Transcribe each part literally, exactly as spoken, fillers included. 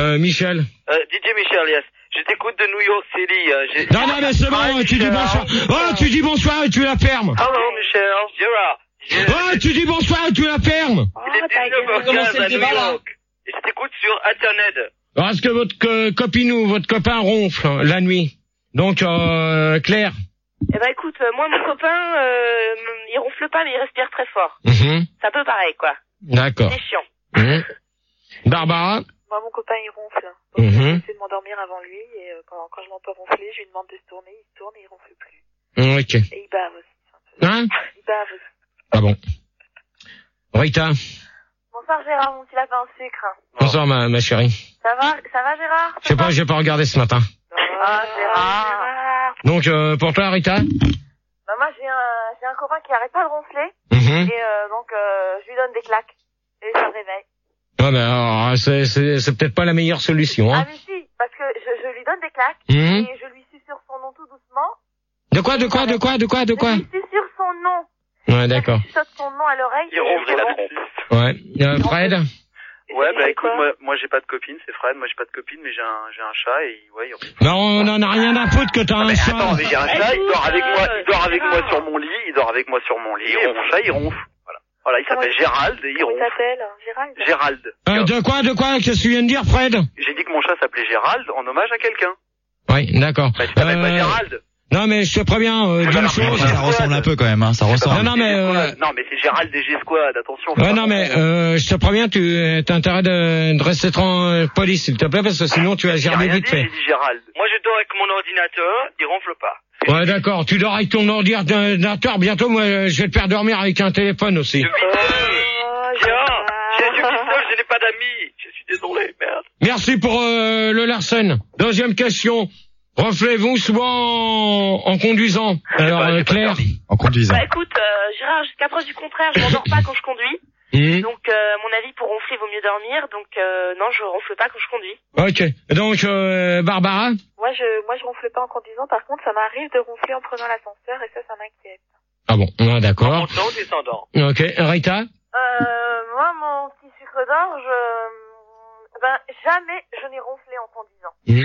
Euh, Michel. Euh, D J Michel, yes. Je t'écoute de New York City. Euh, j'ai... Non, non, mais c'est bon, Hi, tu dis Michel. bonsoir. Oh, tu dis bonsoir et tu la fermes. Hello, Michel. Gérard. Oh, tu dis bonsoir et tu la fermes. Il est dix-neuf heures quinze à New York. Et je t'écoute sur Internet. Parce que votre co- copine ou votre copain ronfle hein, la nuit. Donc, euh, Claire. Eh ben écoute, euh, moi mon copain, euh, il ronfle pas mais il respire très fort. Mhm. C'est un peu pareil quoi. D'accord. C'est chiant. Mhm. Barbara. Moi, mon copain, il ronfle. Donc, Mhm. j'essaie de m'endormir avant lui, et euh, quand, quand je l'entends ronfler, je lui demande de se tourner, il se tourne et il ronfle plus. Mhm, Ok. Et il bave aussi. Hein? Il bave aussi. Ah bon. Rita. Bonsoir Gérard, mon petit lapin au sucre. Bonsoir ma, ma chérie. Ça va, ça va Gérard? Je sais pas, j'ai pas regardé ce matin. Ah, Gérard, Gérard. Donc, euh, pour toi, Rita? Bah, moi, j'ai un, j'ai un copain qui arrête pas de ronfler, Mhm. et euh, donc euh, je lui donne des claques, et ça le réveille. Ouais, mais alors, c'est, c'est, c'est peut-être pas la meilleure solution, Ah hein. mais si, parce que je, je lui donne des claques, Mhm. et je lui susurre son nom tout doucement. De quoi, de quoi, de quoi, de quoi, de quoi? Je lui susurre son nom. Ouais, d'accord. Je lui saute son nom à l'oreille. Il ronfle la trompe. Ouais. Euh, Fred? Ouais, bah C'est écoute, quoi? moi, moi j'ai pas de copine, c'est Fred. Moi j'ai pas de copine, mais j'ai un, j'ai un chat et ouais, il ronfle. Non, on en a rien à foutre que t'as un Mais chat. attends, mais j'ai un chat, il dort avec euh, moi, il dort avec moi Gérard. sur mon lit, il dort avec moi sur mon lit, et mon chat il ronfle. Voilà. Voilà, il s'appelle Gérald et il Comment il ronfle. s'appelle? Gérald? Gérald. Euh, de quoi, de quoi? Qu'est-ce que tu viens de dire, Fred? J'ai dit que mon chat s'appelait Gérald en hommage à quelqu'un. Oui, d'accord. Bah, tu t'appelles pas Euh, Gérald. non, mais je te préviens euh, d'une Alors, chose. ça ressemble un peu quand même, hein, ça ressemble. Non, non, mais, euh, Non, mais c'est Gérald des G-Squad, attention. faut Ouais, pas non, mais confondre. euh, je te préviens, tu as intérêt de, de rester tranquille, police, s'il te plaît, parce que sinon tu vas J'ai gerber rien vite dit, fait. j'ai dit Gérald. Moi je dors avec mon ordinateur, il ronfle pas. Ouais, d'accord. Tu dors avec ton ordinateur. Bientôt, moi, je vais te faire dormir avec un téléphone aussi. Je vis Oh, Tiens, je suis Gérard. seul, je n'ai pas d'amis. Je suis désolé, merde. Merci pour euh, le Larsen. Deuxième question. Ronflez-vous souvent en, en conduisant? Alors, pas, euh, j'ai pas Claire. permis. En conduisant. Bah écoute, euh, Gérard, jusqu'à preuve du contraire, je m'endors pas quand je conduis. Mhm. Donc euh, à mon avis, pour ronfler, vaut mieux dormir. Donc euh, non, je ronfle pas quand je conduis. Ok. Donc, euh, Barbara? Moi, je, moi, je ronfle pas en conduisant. Par contre, ça m'arrive de ronfler en prenant l'ascenseur, et ça, ça m'inquiète. Ah bon, ouais, d'accord. Montant ou descendant? Ok. Rita? Euh, moi, mon petit sucre d'orge, euh, ben, jamais je n'ai ronflé en conduisant. Mhm.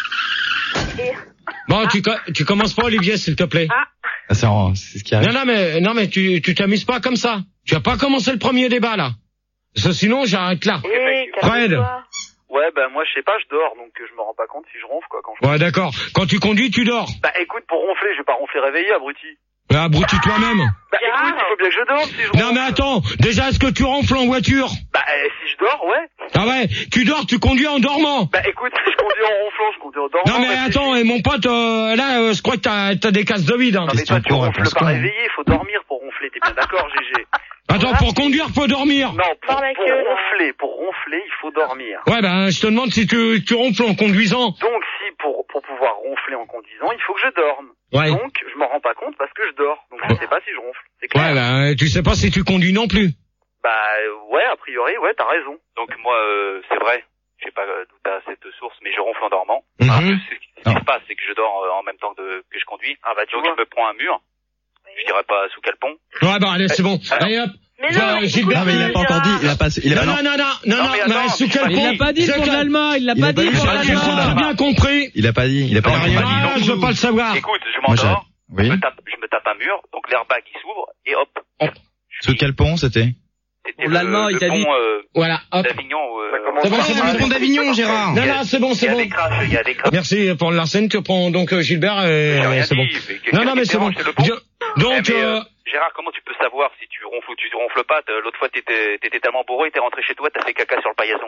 Et, Bon, tu, co- tu commences pas, Olivier, s'il te plaît. ah, Ah, C'est en- c'est ce qui arrive. Non, non, mais, non, mais tu, tu t'amuses pas comme ça. Tu vas pas commencer le premier débat, là. Parce que sinon, j'arrête là. hé, Fred. calme-toi. Ouais, bah moi je sais pas, je dors, donc euh, je me rends pas compte si je ronfle quoi quand je... Ouais, d'accord. Quand tu conduis, tu dors. Bah écoute, pour ronfler, je vais pas ronfler réveillé, abruti. Ah, abrutis toi-même. Bah Gérard. écoute, il faut bien que je dorme si je ronfle. Non, mais attends. Déjà, est-ce que tu ronfles en voiture? Bah euh, si je dors, ouais. Ah ouais, tu dors, tu conduis en dormant. Bah écoute, si je conduis en ronflant, je conduis en dormant. Non, mais réfléchis. attends, et mon pote, euh, là, euh, je crois que t'as, t'as des casses de vide, hein. Non mais toi tu Question con, ronfles réponse pas con. réveillé, il faut dormir pour ronfler, t'es bien d'accord G G? Attends, pour conduire, faut dormir. Non, pour, Par la pour queue, là. ronfler, pour ronfler, il faut dormir. Ouais, ben, je te demande si tu, tu ronfles en conduisant. Donc si pour, pour pouvoir ronfler en conduisant, il faut que je dorme. Ouais. Donc je m'en rends pas compte parce que je dors. Donc je sais pas si je ronfle. C'est clair. Ouais, ben, tu sais pas si tu conduis non plus. Bah euh, ouais, a priori, ouais, t'as raison. Donc moi, euh, c'est vrai, je sais pas euh, d'où t'as cette source, mais je ronfle en dormant. Mhm. Ah, ce ce qui Non. se passe, c'est que je dors euh, en même temps de, que je conduis. Ah bah tu Donc vois. je me prends un mur, je dirais pas sous quel pont. Ouais, bah, allez, c'est bon. Allez, hop. Mais Bah, non, mais Gilbert, écoute, Non, mais il a pas encore dit, il a pas, il a Non, pas, non, non, non, non, Non, non, mais mais attends, sous quel il pont? Il l'a pas dit C'est pour quel- l'allemand, il l'a Il pas a pas dit dit pour sur Ah, la j'ai l'allemand. question. pas bien compris. il a pas dit, il a pas Alors, dit. il a Ah, je veux pas le savoir. Écoute, je Moi, j'ai, m'endors, je oui. me tape, je me tape un mur, donc l'airbag il s'ouvre et hop. Hop. Je Sous suis- quel pont c'était? C'était Pour le, l'allemand, il le t'a dit. pont euh, Voilà, hop. d'Avignon. Euh, Ça commence C'est bon, par- c'est bon, Ah, le pont d'Avignon, Gérard. Non, non, c'est bon, il y c'est a bon. des crasses, il y a des crasses. Merci pour Larsen, tu prends donc euh, Gilbert et J'ai rien c'est bon. dit, mais quelqu'un Non, non, mais qui c'est bon. dérange, c'est le pont. Je- Donc, Eh, mais, euh, euh, Gérard, comment tu peux savoir si tu ronfles ou tu ronfles pas? T'as- L'autre fois, t'étais, t'étais tellement bourré, t'es rentré chez toi, t'as fait caca sur le paillasson.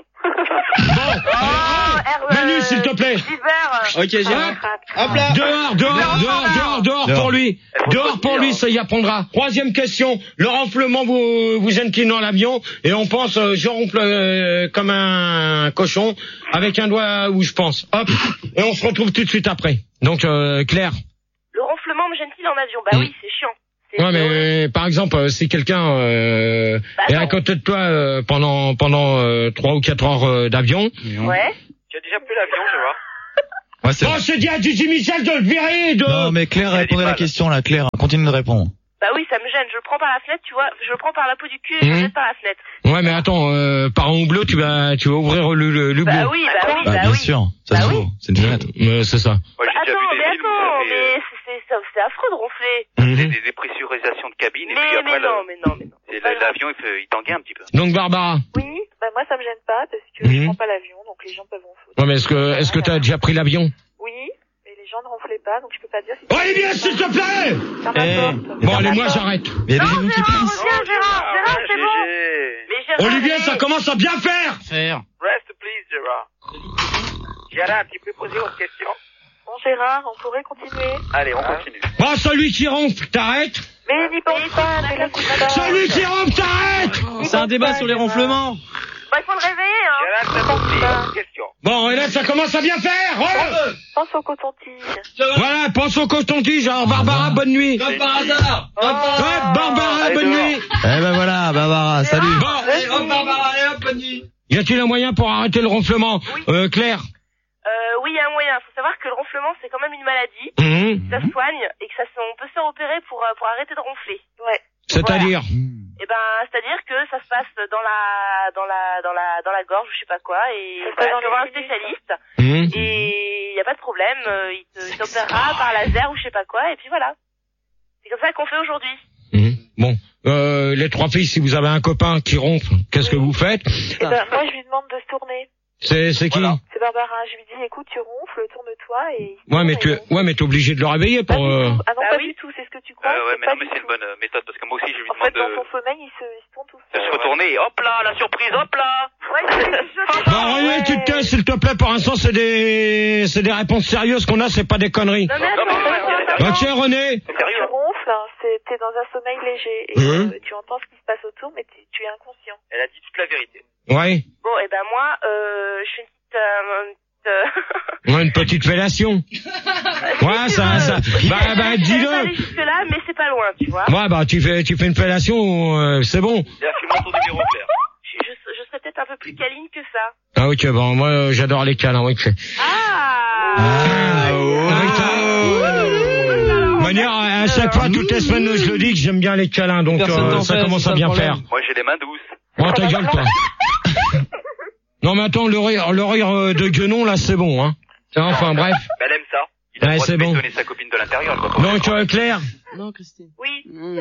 Ah, R- Manu, euh, s'il te plaît. Gilbert. Ok, Gérard. Hop là. Dehors, dehors, dehors, dehors, dehors Dehors. pour lui. faut Dehors se pour dire, lui, hein. ça y apprendra. Troisième question. Le ronflement vous, vous incline dans l'avion et on pense, euh, je ronfle euh, comme un cochon avec un doigt où je pense. Hop. Et on se retrouve tout de suite après. Donc, euh, Claire. le ronflement me gêne-t-il en avion? Bah Mm. oui, c'est chiant. C'est- Ouais, mais par exemple, euh, si quelqu'un euh, Bah, est à non. côté de toi euh, pendant pendant euh, trois ou quatre heures euh, d'avion. Ouais. Tu as déjà pris l'avion, je vois. Ouais, c'est Oh, je te dis à Gigi Michel de le virer et de... Non, mais Claire, Il a répondez dit à la mal. question, là, Claire. Continue de répondre. Bah Bah oui, ça me gêne. Je le prends par la fenêtre, tu vois. Je le prends par la peau du cul et je Mmh. le jette par la fenêtre. Ouais, mais attends, euh, par un bleu, tu vas, tu vas ouvrir le, le, le Bah bleu. oui, bah oui, Bah, bah bien oui. sûr. Ça Bah se oui. vaut. C'est une fenêtre. Euh, c'est ça. Moi, Bah, j'ai déjà attends, vu des mais films où attends, ça fait, mais euh, c'est, c'est, c'est, c'est affreux de ronfler. c'est Mhm. des dépressurisations de cabine et Mais, puis après mais non, le- mais non, mais non. c'est Pas le- grave. l'avion il, fait- il tanguait un petit peu. Donc Barbara. Oui, bah moi ça me gêne pas parce que Mhm. je prends pas l'avion, donc les gens peuvent ronfler. Ouais, mais est-ce que, est-ce que t'as déjà pris l'avion? Oui, mais les gens ne ronflaient pas, donc je peux pas dire si. Olivier, s'il te plaît! Ça Eh. m'importe. Bon, Ça allez, moi m'importe. j'arrête. Mais il y a des Non, genoux qui Gérard, plissent. reviens, Gérard, Gérard, c'est bon. G G. Mais Gérard, Olivier, allez. ça commence à bien faire! Faire. Rest please, Gérard. Gérard, tu peux poser votre question? Bon Gérard, on pourrait continuer. Allez, on continue. Bon, celui qui ronfle, t'arrêtes? Mais n'y pense pas, ne l'écoute pas. Celui qui ronfle, t'arrêtes! C'est un débat sur les ronflements. Bah, il faut le réveiller, hein. Gérard, c'est compris. Votre question. Bon, et là, ça commence à bien faire! Ouais. Pense au coton-tige. Voilà, pense au coton-tige. Alors, Barbara, bonne nuit. Comme par hasard. Comme par Ouais, hasard. Barbara, Allez, bonne dehors. nuit. Eh ben voilà, Barbara, salut. Bon, Allez, hop, Barbara, allez, hop, bonne nuit. y a-t-il un moyen pour arrêter le ronflement? Oui. Euh, Claire? Euh, oui, il y a un moyen. Faut savoir que le ronflement, c'est quand même une maladie. Mhm. Ça se soigne et que ça se, on peut se faire opérer pour, euh, pour arrêter de ronfler. Ouais. C'est-à-dire? Et ben, c'est-à-dire que ça se passe dans la, dans la, dans la, dans la gorge, je sais pas quoi, et Ça se passe voilà, dans tu vas voir un les sinus. spécialiste, Mhm. et y a pas de problème, euh, il te, il t'opérera par laser ou je sais pas quoi, et puis voilà. C'est comme ça qu'on fait aujourd'hui. Mhm. Bon, euh, les trois filles, si vous avez un copain qui ronfle, qu'est-ce que vous faites? Eh ben, moi je lui demande de se tourner. C'est, c'est qui? Voilà. C'est Barbara. Je lui dis, écoute, tu ronfles, tourne-toi et. Ouais, mais tu, ouais, mais t'es obligé de le réveiller Pas pour, du euh... tout. Ah non, Bah pas oui. du tout. C'est ce que tu crois. Euh, ouais, c'est mais pas non, mais du c'est une tout. bonne euh, méthode parce que moi aussi je lui En fait, demande dans de, son sommeil, il se, il se tourne tout de seul. se retourner et hop là, la surprise, hop là. Ouais, je Bon, René, tu te casses, s'il te plaît, pour l'instant, c'est des, c'est des réponses sérieuses qu'on a, c'est pas des conneries. Non mais Non, mais attends, ouais, attends, attends. Ok, René? C'est Quand sérieux. tu hein. ronfles, hein, c'est- t'es dans un sommeil léger et Mhm. euh, tu entends ce qui se passe autour, mais tu, tu es inconscient. Elle a dit toute la vérité. Ouais. Bon, et ben moi, euh, je fais une petite, euh, une petite, euh... Ouais, une petite fellation. Ouais, ça, ça, bah, bah, Je vais pas dis-le. aller jusque là, mais c'est pas loin, tu vois. Ouais, bah, tu fais, tu fais une fellation, euh, c'est bon. Là, tu montes ton numéro clair. Je, je, je serais peut-être un peu plus câline que ça. Ah, ok, bon, moi, euh, j'adore les câlins, ok. Ah, Ah, oh. De manière, à à chaque fois, toutes les semaines, je le dis que j'aime bien les câlins, donc, Personne euh, t'en ça fait, commence c'est à ça bien le faire. problème. Moi j'ai les mains douces. Bon, ta gueule, toi. Non, mais attends, le rire, le rire euh, de Guenon, là, c'est bon, hein. Enfin, bref. Mais elle aime ça. Il a Ouais, le droit c'est de bon. bétonner sa copine de l'intérieur, quoi. Donc, euh, Claire. Non, Christine. oui.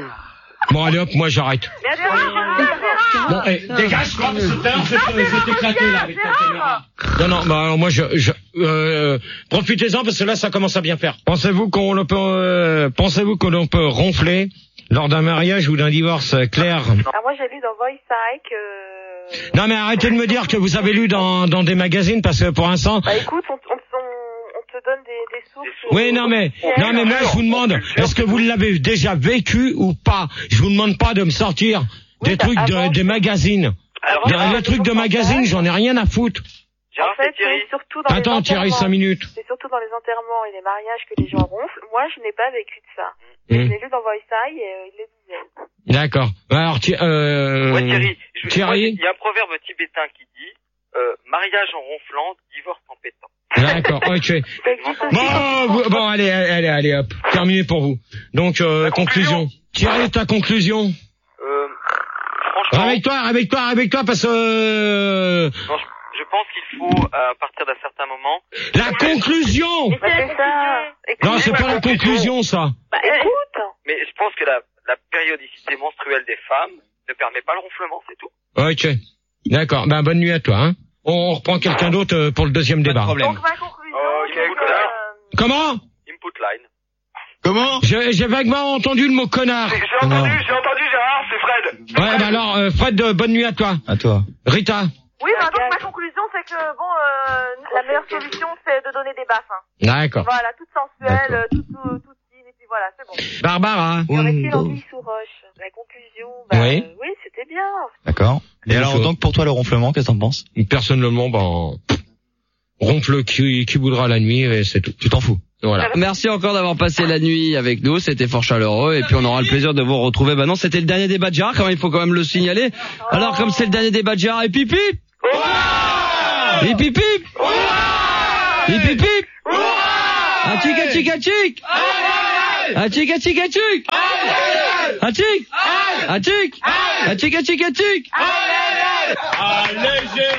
Bon, allez hop, moi, j'arrête. Mais Gérard, Gérard, Gérard. Bon, eh, dégage, quoi, parce que tout à l'heure, c'était c'était éclaté, là, avec ta caméra. Non, non, bah, alors, moi, je, je, euh, profitez-en, parce que là, ça commence à bien faire. Pensez-vous qu'on le peut, euh, pensez-vous que l'on peut ronfler lors d'un mariage ou d'un divorce, euh, Claire? Ah, moi, j'ai lu dans Voice I que. Non, mais arrêtez de me dire que vous avez lu dans, dans des magazines, parce que pour l'instant, Bah, écoute, on, on, on, on te donne des, des sources. oui, non, mais, non, mais moi, je vous demande, est-ce que vous l'avez déjà vécu ou pas? Je vous demande pas de me sortir des Oui, trucs avant, de, des magazines. Alors, Des, Gérard, des trucs de magazines, j'en ai rien à foutre. Gérard, En fait, c'est Thierry. c'est surtout dans Attends, les Thierry, enterrements. cinq minutes. C'est surtout dans les enterrements et les mariages que les gens ronflent. Moi, je n'ai pas vécu de ça. Mmh. Je l'ai lu dans Voice I et euh, il le disait. D'accord. Alors, Thi- euh, Ouais, Thierry. Je- Thierry moi, Il y a un proverbe tibétain qui dit euh, mariage en ronflant, divorce en pétant. D'accord, ok. Ça existe aussi. Bon, vous- bon, allez, allez, allez, hop. Terminé pour vous. Donc, euh, La conclusion. Thierry, ta conclusion. Euh, franchement, Réveille-toi, réveille-toi, réveille-toi, parce que... euh, non, je, je pense qu'il faut, euh, à partir d'un certain moment, La conclusion. Mais Bah, c'est la c'est ça. conclusion. Non, c'est pas la conclusion, ça. Bah, euh, Écoute. mais je pense que la, la périodicité menstruelle des femmes ne permet pas le ronflement, c'est tout. Ok. D'accord. Ben, bonne nuit à toi, hein. On reprend quelqu'un d'autre euh, pour le deuxième Pas de débat. problème. Donc, ma conclusion, Ok, c'est écoute, que, là. euh, Comment? Input line. Comment? J'ai j'ai vaguement entendu le mot connard. J'ai Non. entendu, j'ai entendu Gérard, c'est Fred. Ouais, bah alors, euh, Fred, euh, bonne nuit à toi. À toi. Rita. Oui, bah, donc ma conclusion, c'est que, bon, euh, la meilleure solution, c'est de donner des baffes. Hein. D'accord. Voilà, toute sensuelle, D'accord. euh, toute, toute, toute fine, et puis voilà, c'est bon. Barbara. Y aurait-il l'anguille sous roche? La conclusion, bah, Oui. euh, oui, c'était bien. D'accord. Et Bonne alors, chose. donc, pour toi, le ronflement, qu'est-ce que t'en penses? Personnellement, ben, ronfle qui, qui voudra la nuit et c'est tout. Tu t'en fous? Voilà. Merci encore d'avoir passé la nuit avec nous, c'était fort chaleureux et puis on aura le plaisir de vous retrouver. Bah non, c'était le dernier débat de Gérard, quand même, il faut quand même le signaler. Alors comme c'est le dernier débat de Gérard, et pipi et pipi et pipi a chica chica chic a chica chica chic Atchik Atchik Atchik Atchik Atchik Allez,